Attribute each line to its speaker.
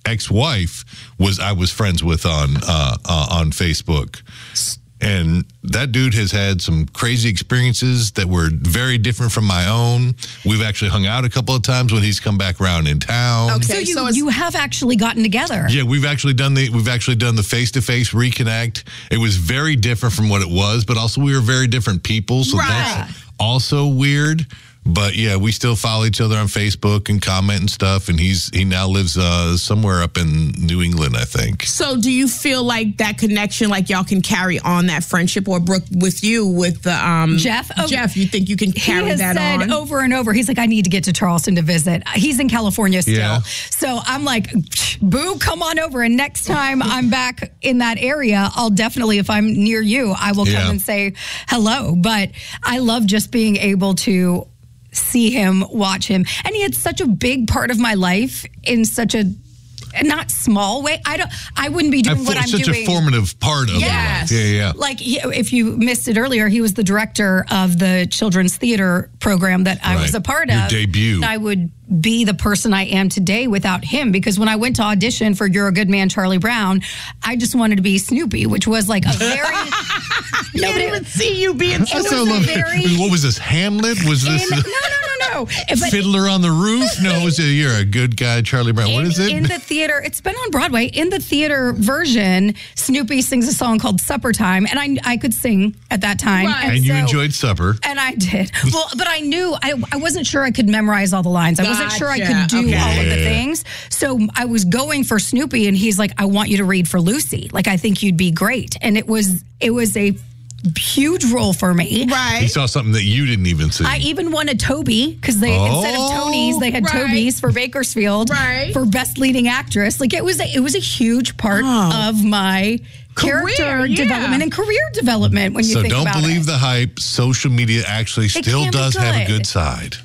Speaker 1: ex-wife I was friends with on Facebook. And that dude has had some crazy experiences that were very different from my own. We've actually hung out a couple of times when he's come back around in town.
Speaker 2: Okay,
Speaker 3: so you have actually gotten together.
Speaker 1: Yeah, we've actually done the face-to-face reconnect. It was very different from what it was, but also we were very different people, so that's also weird. But yeah, we still follow each other on Facebook and comment and stuff. And he now lives somewhere up in New England, I think.
Speaker 2: So do you feel like that connection, like y'all can carry on that friendship, or Brooke with
Speaker 3: Jeff?
Speaker 2: Jeff, you think you can carry that on?
Speaker 3: He has said over and over, he's like, I need to get to Charleston to visit. He's in California still.
Speaker 1: Yeah.
Speaker 3: So I'm like, boo, come on over. And next time I'm back in that area, I'll definitely, if I'm near you, I will come and say hello. But I love just being able to see him, watch him. And he had such a big part of my life in such a not small way. I wouldn't be doing what I'm doing.
Speaker 1: Such a formative part of your life. Yeah.
Speaker 3: Like, if you missed it earlier, he was the director of the children's theater program that I was a part of.
Speaker 1: Your debut.
Speaker 3: And I would be the person I am today without him, because when I went to audition for You're a Good Man, Charlie Brown, I just wanted to be Snoopy, which was like a very...
Speaker 2: Nobody would see you being Snoopy.
Speaker 1: What was this, Hamlet? Was this...
Speaker 3: No.
Speaker 1: Fiddler on the Roof? No, it was You're a Good Guy, Charlie Brown. What is it?
Speaker 3: In the theater, it's been on Broadway. In the theater version, Snoopy sings a song called Supper Time, and I could sing at that time.
Speaker 2: Right.
Speaker 1: And you enjoyed supper.
Speaker 3: And I did. Well, but I knew, I wasn't sure I could memorize all the lines. I wasn't sure I could do all of the things. So I was going for Snoopy, and he's like, I want you to read for Lucy. Like, I think you'd be great. And it was a huge role for me.
Speaker 2: Right.
Speaker 1: He saw something that you didn't even see.
Speaker 3: I even won a Toby, because they instead of Tonys, they had Tobys for Bakersfield for Best Leading Actress. Like, it was a huge part of my character development and career development when you think about it.
Speaker 1: So don't believe the hype. Social media actually still does have a good side.